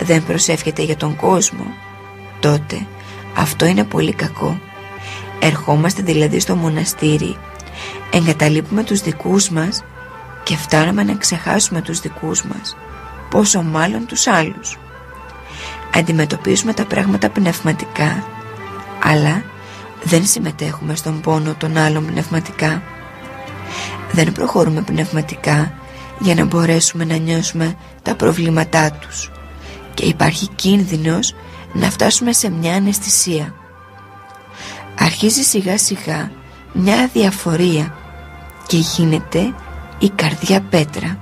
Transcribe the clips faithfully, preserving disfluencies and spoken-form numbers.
δεν προσεύχεται για τον κόσμο, τότε αυτό είναι πολύ κακό. Ερχόμαστε δηλαδή στο μοναστήρι, εγκαταλείπουμε τους δικούς μας και φτάνουμε να ξεχάσουμε τους δικούς μας, πόσο μάλλον τους άλλους. Αντιμετωπίζουμε τα πράγματα πνευματικά, αλλά δεν συμμετέχουμε στον πόνο των άλλων πνευματικά. Δεν προχωρούμε πνευματικά για να μπορέσουμε να νιώσουμε τα προβλήματά τους, και υπάρχει κίνδυνος να φτάσουμε σε μια αναισθησία. Αρχίζει σιγά σιγά μια αδιαφορία και γίνεται η καρδιά πέτρα.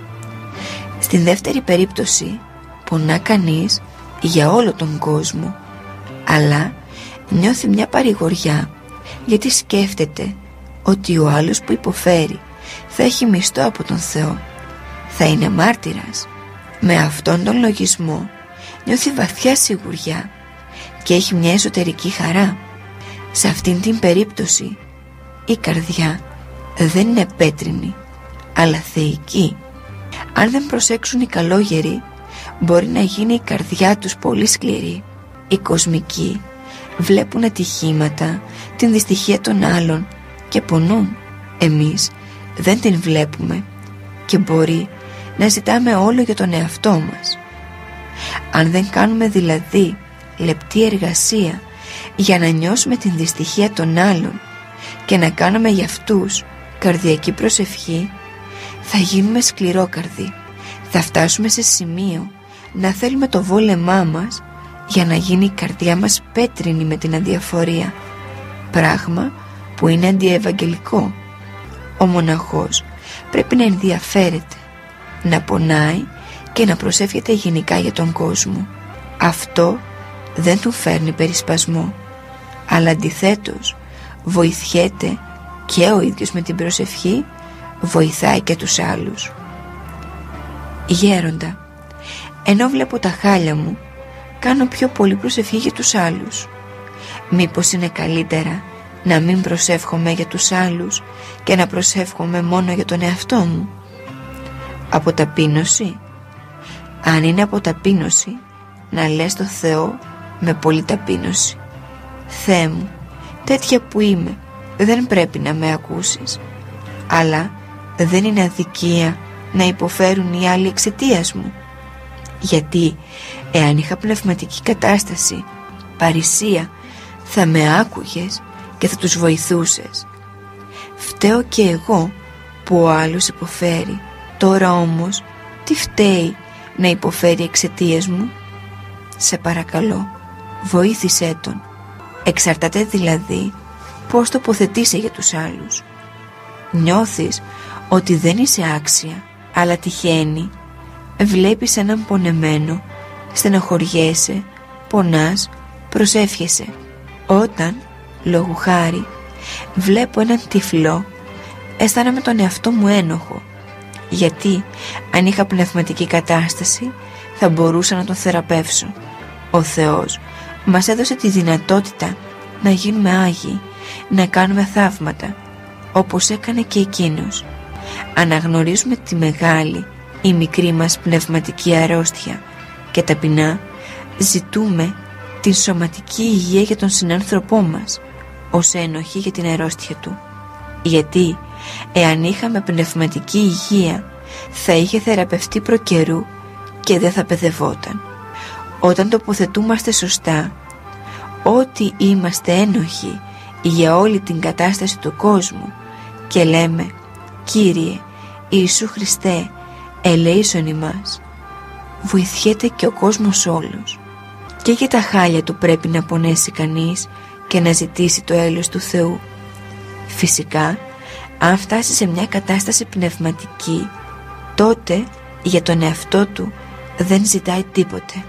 Στην δεύτερη περίπτωση πονά κανείς για όλο τον κόσμο, αλλά νιώθει μια παρηγοριά, γιατί σκέφτεται ότι ο άλλος που υποφέρει θα έχει μισθό από τον Θεό, θα είναι μάρτυρας. Με αυτόν τον λογισμό νιώθει βαθιά σιγουριά και έχει μια εσωτερική χαρά. Σε αυτήν την περίπτωση η καρδιά δεν είναι πέτρινη, αλλά θεϊκή. Αν δεν προσέξουν οι καλόγεροι, μπορεί να γίνει η καρδιά τους πολύ σκληρή. Οι κοσμικοί βλέπουν ατυχήματα, την δυστυχία των άλλων και πονούν. Εμείς δεν την βλέπουμε και μπορεί να ζητάμε όλο για τον εαυτό μας. Αν δεν κάνουμε δηλαδή λεπτή εργασία για να νιώσουμε την δυστυχία των άλλων και να κάνουμε για αυτούς καρδιακή προσευχή, θα γίνουμε σκληρόκαρδοι. Θα φτάσουμε σε σημείο να θέλουμε το βόλεμά μας για να γίνει η καρδιά μας πέτρινη με την αδιαφορία, πράγμα που είναι αντιευαγγελικό. Ο μοναχός πρέπει να ενδιαφέρεται, να πονάει και να προσεύχεται γενικά για τον κόσμο. Αυτό δεν του φέρνει περισπασμό, αλλά αντιθέτως βοηθιέται και ο ίδιος με την προσευχή, βοηθάει και τους άλλους. Γέροντα, ενώ βλέπω τα χάλια μου, κάνω πιο πολύ προσευχή για τους άλλους. Μήπως είναι καλύτερα να μην προσεύχομαι για τους άλλους και να προσεύχομαι μόνο για τον εαυτό μου? Από ταπείνωση? Αν είναι από ταπείνωση, να λες το Θεό με πολύ ταπείνωση: Θεέ μου, τέτοια που είμαι, δεν πρέπει να με ακούσεις. Αλλά δεν είναι αδικία να υποφέρουν οι άλλοι εξαιτίας μου. Γιατί εάν είχα πνευματική κατάσταση, παρησία, θα με άκουγες και θα τους βοηθούσες. Φταίω και εγώ που ο άλλος υποφέρει. Τώρα όμως τι φταίει να υποφέρει εξαιτίας μου? Σε παρακαλώ, βοήθησέ τον. Εξαρτάται δηλαδή πώς τοποθετείσαι για τους άλλους. Νιώθεις ότι δεν είσαι άξια, αλλά τυχαίνει. Βλέπεις έναν πονεμένο, στενοχωριέσαι, πονάς, προσεύχεσαι. Όταν, λόγου χάρη, βλέπω έναν τυφλό, αισθάνομαι τον εαυτό μου ένοχο, γιατί αν είχα πνευματική κατάσταση θα μπορούσα να τον θεραπεύσω. Ο Θεός μας έδωσε τη δυνατότητα να γίνουμε άγιοι, να κάνουμε θαύματα, όπως έκανε και εκείνος. Αναγνωρίζουμε τη μεγάλη ή μικρή μας πνευματική αρρώστια και ταπεινά ζητούμε την σωματική υγεία για τον συνάνθρωπό μας ως ένοχη για την αρρώστια του. Γιατί εάν είχαμε πνευματική υγεία θα είχε θεραπευτεί προκαιρού και δεν θα παιδευόταν. Όταν τοποθετούμαστε σωστά, ότι είμαστε ένοχοι για όλη την κατάσταση του κόσμου και λέμε «Κύριε Ιησού Χριστέ, ελέησον ημάς», βοηθιέται και ο κόσμος όλος. Και για τα χάλια του πρέπει να πονέσει κανείς και να ζητήσει το έλεος του Θεού. Φυσικά, αν φτάσει σε μια κατάσταση πνευματική, τότε για τον εαυτό του δεν ζητάει τίποτε.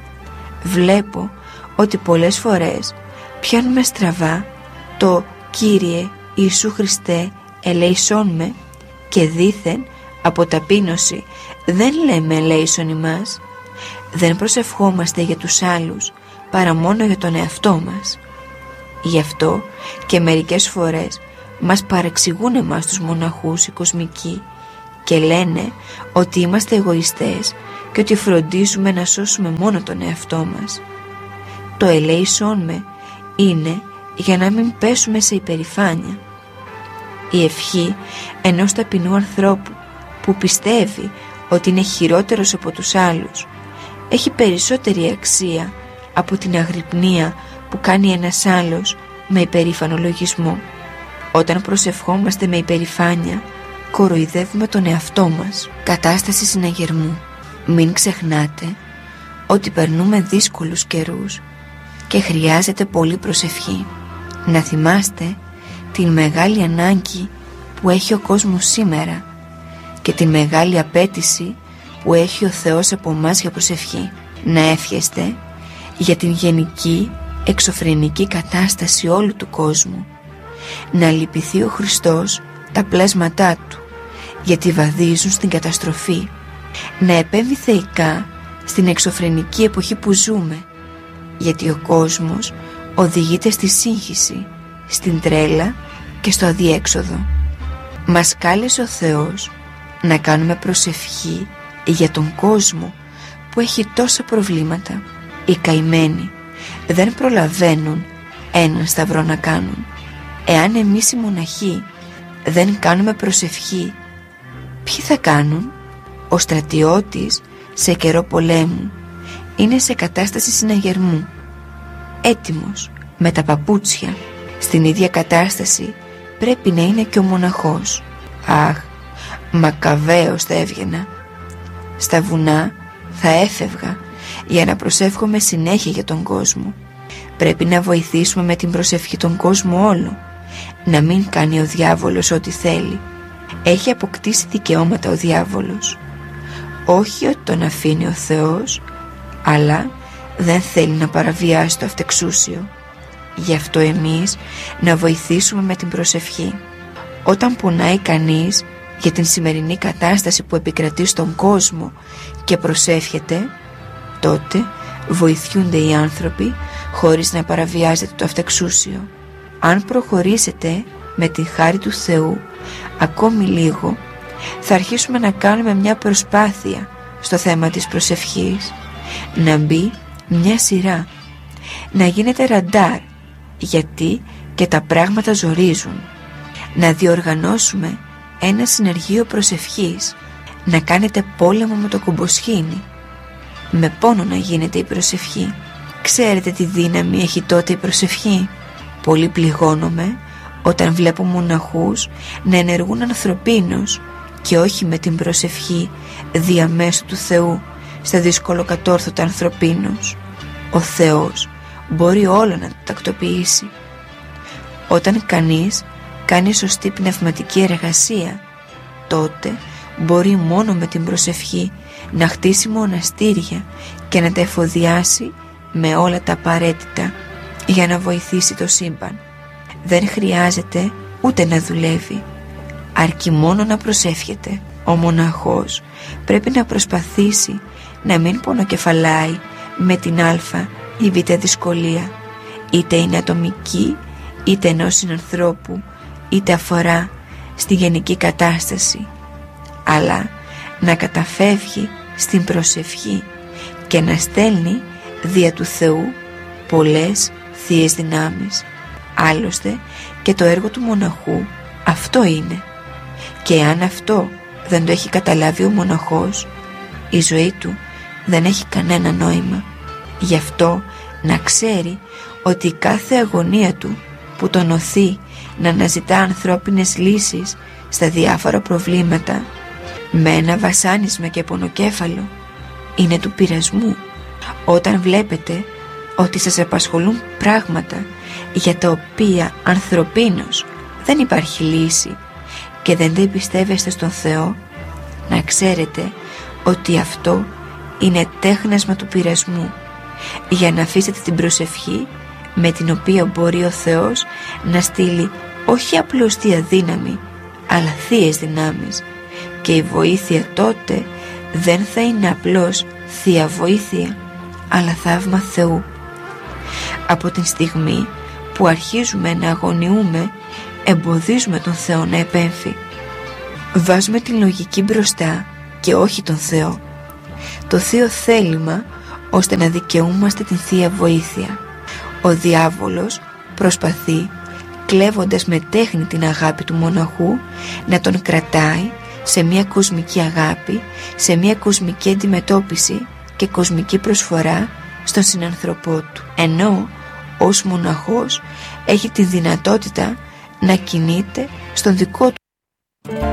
Βλέπω ότι πολλές φορές πιάνουμε στραβά το «Κύριε Ιησού Χριστέ, ελέησόν με» και δήθεν από ταπείνωση δεν λέμε ελέησον ημάς. Δεν προσευχόμαστε για τους άλλους παρά μόνο για τον εαυτό μας. Γι' αυτό και μερικές φορές μας παρεξηγούν εμάς τους μοναχούς οι κοσμικοί και λένε ότι είμαστε εγωιστές και ότι φροντίζουμε να σώσουμε μόνο τον εαυτό μας. Το ελέησόν με είναι για να μην πέσουμε σε υπερηφάνεια. Η ευχή ενός ταπεινού ανθρώπου που πιστεύει ότι είναι χειρότερος από τους άλλους έχει περισσότερη αξία από την αγρυπνία που κάνει ένας άλλος με υπερήφανο λογισμό. Όταν προσευχόμαστε με υπερηφάνεια, κοροϊδεύουμε τον εαυτό μας. Κατάσταση συναγερμού. Μην ξεχνάτε ότι περνούμε δύσκολους καιρούς και χρειάζεται πολύ προσευχή. Να θυμάστε την μεγάλη ανάγκη που έχει ο κόσμος σήμερα και την μεγάλη απέτηση που έχει ο Θεός από εμάς για προσευχή. Να εύχεστε για την γενική εξωφρενική κατάσταση όλου του κόσμου. Να λυπηθεί ο Χριστός τα πλάσματά του, γιατί βαδίζουν στην καταστροφή. Να επέμβει θεϊκά στην εξωφρενική εποχή που ζούμε, γιατί ο κόσμος οδηγείται στη σύγχυση, στην τρέλα και στο αδιέξοδο. Μας κάλεσε ο Θεός να κάνουμε προσευχή για τον κόσμο που έχει τόσα προβλήματα. Οι καημένοι δεν προλαβαίνουν έναν σταυρό να κάνουν. Εάν εμείς οι μοναχοί δεν κάνουμε προσευχή, ποιοι θα κάνουν? Ο στρατιώτης σε καιρό πολέμου είναι σε κατάσταση συναγερμού, έτοιμος με τα παπούτσια. Στην ίδια κατάσταση πρέπει να είναι και ο μοναχός. Αχ, μακαβαίως θα έβγαινα. Στα βουνά θα έφευγα για να προσεύχομαι συνέχεια για τον κόσμο. Πρέπει να βοηθήσουμε με την προσευχή τον κόσμο όλο. Να μην κάνει ο διάβολος ό,τι θέλει. Έχει αποκτήσει δικαιώματα ο διάβολος. Όχι ότι τον αφήνει ο Θεός, αλλά δεν θέλει να παραβιάσει το αυτεξούσιο. Γι' αυτό εμείς να βοηθήσουμε με την προσευχή. Όταν πονάει κανείς για την σημερινή κατάσταση που επικρατεί στον κόσμο και προσεύχεται, τότε βοηθούνται οι άνθρωποι χωρίς να παραβιάζεται το αυτεξούσιο. Αν προχωρήσετε με τη χάρη του Θεού ακόμη λίγο, θα αρχίσουμε να κάνουμε μια προσπάθεια στο θέμα της προσευχής, να μπει μια σειρά, να γίνεται ραντάρ, γιατί και τα πράγματα ζορίζουν. Να διοργανώσουμε ένα συνεργείο προσευχής, να κάνετε πόλεμο με το κουμποσχήνι. Με πόνο να γίνεται η προσευχή. Ξέρετε τι δύναμη έχει τότε η προσευχή? Πολύ πληγώνομαι όταν βλέπω μοναχούς να ενεργούν ανθρωπίνως και όχι με την προσευχή διαμέσου του Θεού στα δυσκολοκατόρθωτα ανθρωπίνως. Ο Θεός μπορεί όλο να το τακτοποιήσει. Όταν κανείς κάνει σωστή πνευματική εργασία, τότε μπορεί μόνο με την προσευχή να χτίσει μοναστήρια και να τα εφοδιάσει με όλα τα απαραίτητα για να βοηθήσει το σύμπαν. Δεν χρειάζεται ούτε να δουλεύει, αρκεί μόνο να προσεύχεται. Ο μοναχός πρέπει να προσπαθήσει να μην πονοκεφαλάει με την α ή β δυσκολία, είτε είναι ατομική είτε ενός συνανθρώπου, είτε αφορά στη γενική κατάσταση, αλλά να καταφεύγει στην προσευχή και να στέλνει δια του Θεού πολλές θείες δυνάμεις. Άλλωστε και το έργο του μοναχού αυτό είναι, και αν αυτό δεν το έχει καταλάβει ο μοναχός, η ζωή του δεν έχει κανένα νόημα. Γι' αυτό να ξέρει ότι κάθε αγωνία του που τον οθεί να αναζητά ανθρώπινες λύσεις στα διάφορα προβλήματα με ένα βασάνισμα και πονοκέφαλο είναι του πειρασμού. Όταν βλέπετε ότι σας απασχολούν πράγματα για τα οποία ανθρωπίνως δεν υπάρχει λύση και δεν τα εμπιστεύεστε στον Θεό, να ξέρετε ότι αυτό είναι τέχνασμα του πειρασμού, για να αφήσετε την προσευχή με την οποία μπορεί ο Θεός να στείλει όχι απλώς θεία δύναμη, αλλά θείες δυνάμεις, και η βοήθεια τότε δεν θα είναι απλώς θεία βοήθεια, αλλά θαύμα Θεού. Από την στιγμή που αρχίζουμε να αγωνιούμε, εμποδίζουμε τον Θεό να επέμφει. Βάζουμε την λογική μπροστά και όχι τον Θεό. το θείο θέλημα ώστε να δικαιούμαστε την Θεία Βοήθεια. Ο διάβολος προσπαθεί, κλέβοντας με τέχνη την αγάπη του μοναχού, να τον κρατάει σε μια κοσμική αγάπη, σε μια κοσμική αντιμετώπιση και κοσμική προσφορά στον συνανθρωπό του, ενώ ως μοναχός έχει τη δυνατότητα να κινείται στον δικό του